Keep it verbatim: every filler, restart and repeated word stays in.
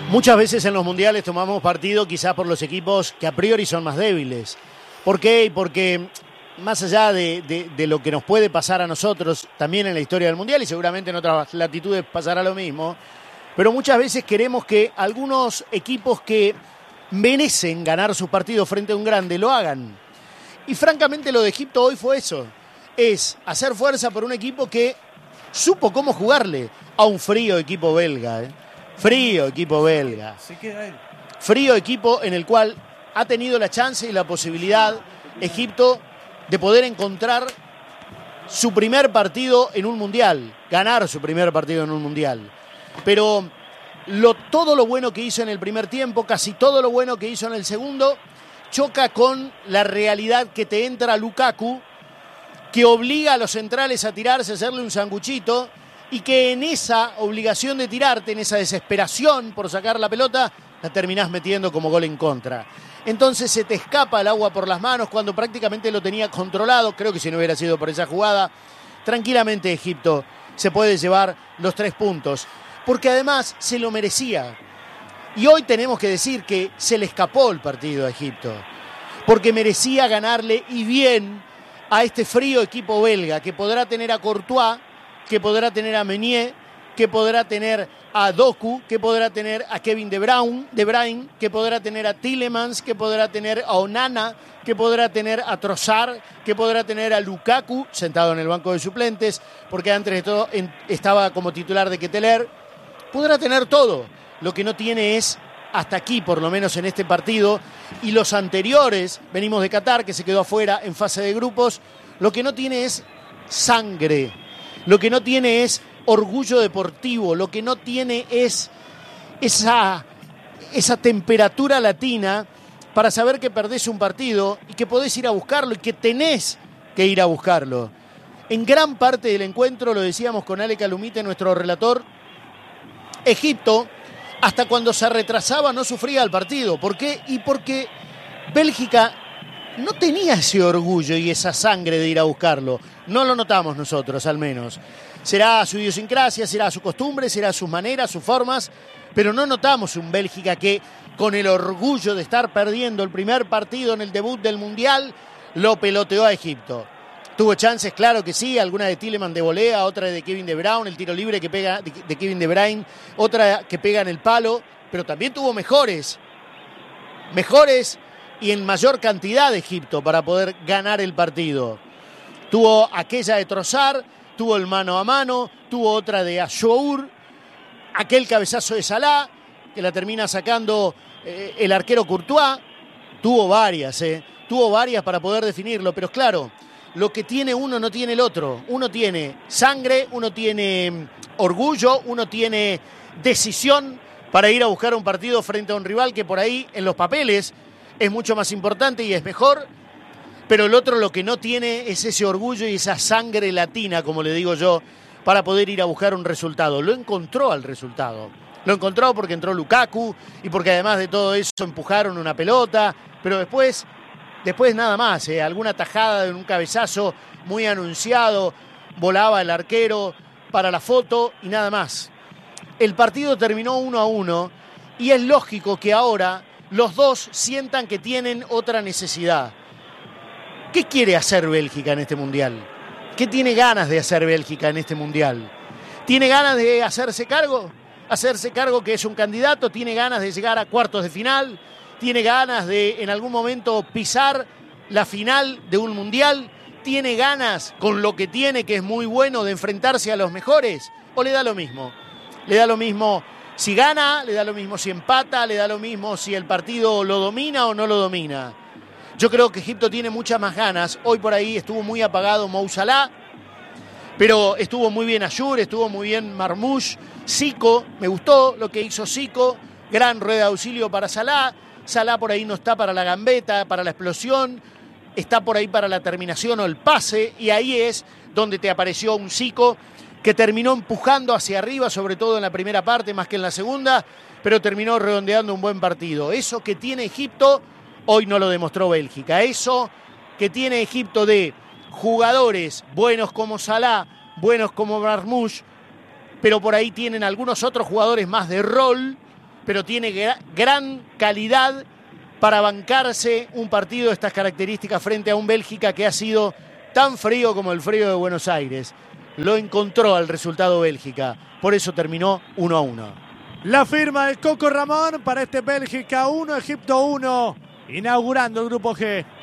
Muchas veces en los mundiales tomamos partido quizás por los equipos que a priori son más débiles. ¿Por qué? Porque más allá de, de, de lo que nos puede pasar a nosotros también en la historia del mundial, y seguramente en otras latitudes pasará lo mismo, pero muchas veces queremos que algunos equipos que merecen ganar sus partidos frente a un grande lo hagan. Y francamente lo de Egipto hoy fue eso. Es hacer fuerza por un equipo que supo cómo jugarle a un frío equipo belga, ¿eh? Frío equipo belga. Frío equipo en el cual ha tenido la chance y la posibilidad Egipto de poder encontrar su primer partido en un mundial, ganar su primer partido en un mundial. Pero lo, todo lo bueno que hizo en el primer tiempo, casi todo lo bueno que hizo en el segundo, choca con la realidad que te entra Lukaku, que obliga a los centrales a tirarse, a hacerle un sanguchito, y que en esa obligación de tirarte, en esa desesperación por sacar la pelota, la terminás metiendo como gol en contra. Entonces se te escapa el agua por las manos cuando prácticamente lo tenía controlado. Creo que si no hubiera sido por esa jugada, tranquilamente Egipto se puede llevar los tres puntos, porque además se lo merecía. Y hoy tenemos que decir que se le escapó el partido a Egipto, porque merecía ganarle y bien a este frío equipo belga, que podrá tener a Courtois, que podrá tener a Meunier, que podrá tener a Doku, que podrá tener a Kevin De Bruyne, De Bruyne, que podrá tener a Tielemans, que podrá tener a Onana, que podrá tener a Trossard, que podrá tener a Lukaku, sentado en el banco de suplentes, porque antes de todo en, estaba como titular de Ketelaere. Podrá tener todo. Lo que no tiene es, hasta aquí, por lo menos en este partido, y los anteriores, venimos de Qatar, que se quedó afuera en fase de grupos, lo que no tiene es sangre. Lo que no tiene es orgullo deportivo, lo que no tiene es esa, esa temperatura latina para saber que perdés un partido y que podés ir a buscarlo y que tenés que ir a buscarlo. En gran parte del encuentro, lo decíamos con Ale Calumite, nuestro relator, Egipto, hasta cuando se retrasaba, no sufría el partido. ¿Por qué? Y porque Bélgica no tenía ese orgullo y esa sangre de ir a buscarlo. No lo notamos nosotros, al menos. Será su idiosincrasia, será su costumbre, será sus maneras, sus formas, pero no notamos un Bélgica que, con el orgullo de estar perdiendo el primer partido en el debut del Mundial, lo peloteó a Egipto. Tuvo chances, claro que sí, alguna de Tielemans de volea, otra de Kevin De Bruyne, el tiro libre que pega de, de Kevin De Bruyne, otra que pega en el palo, pero también tuvo mejores, mejores y en mayor cantidad de Egipto para poder ganar el partido. Tuvo aquella de Trossard, tuvo el mano a mano, tuvo otra de Achour, aquel cabezazo de Salah, que la termina sacando eh, el arquero Courtois. Tuvo varias, eh, tuvo varias para poder definirlo, pero claro, lo que tiene uno no tiene el otro. Uno tiene sangre, uno tiene orgullo, uno tiene decisión para ir a buscar un partido frente a un rival que por ahí en los papeles es mucho más importante y es mejor, pero el otro lo que no tiene es ese orgullo y esa sangre latina, como le digo yo, para poder ir a buscar un resultado. Lo encontró al resultado. Lo encontró porque entró Lukaku y porque además de todo eso empujaron una pelota, pero después, después nada más, ¿eh? Alguna tajada de un cabezazo muy anunciado, volaba el arquero para la foto y nada más. El partido terminó uno a uno y es lógico que ahora los dos sientan que tienen otra necesidad. ¿Qué quiere hacer Bélgica en este Mundial? ¿Qué tiene ganas de hacer Bélgica en este Mundial? ¿Tiene ganas de hacerse cargo? Hacerse cargo que es un candidato, tiene ganas de llegar a cuartos de final, tiene ganas de en algún momento pisar la final de un Mundial, tiene ganas con lo que tiene, que es muy bueno, de enfrentarse a los mejores, o le da lo mismo. Le da lo mismo si gana, le da lo mismo si empata, le da lo mismo si el partido lo domina o no lo domina. Yo creo que Egipto tiene muchas más ganas. Hoy por ahí estuvo muy apagado Mo Salah, pero estuvo muy bien Achour, estuvo muy bien Marmoush, Zico, me gustó lo que hizo Zico, gran rueda de auxilio para Salah. Salah por ahí no está para la gambeta, para la explosión, está por ahí para la terminación o el pase, y ahí es donde te apareció un Zico que terminó empujando hacia arriba, sobre todo en la primera parte, más que en la segunda, pero terminó redondeando un buen partido. Eso que tiene Egipto, hoy no lo demostró Bélgica. Eso que tiene Egipto de jugadores buenos como Salah, buenos como Marmoush, pero por ahí tienen algunos otros jugadores más de rol, pero tiene gra- gran calidad para bancarse un partido de estas características frente a un Bélgica que ha sido tan frío como el frío de Buenos Aires. Lo encontró al resultado Bélgica, por eso terminó uno a uno. La firma del Coco Ramón para este Bélgica uno, Egipto uno, inaugurando el grupo G.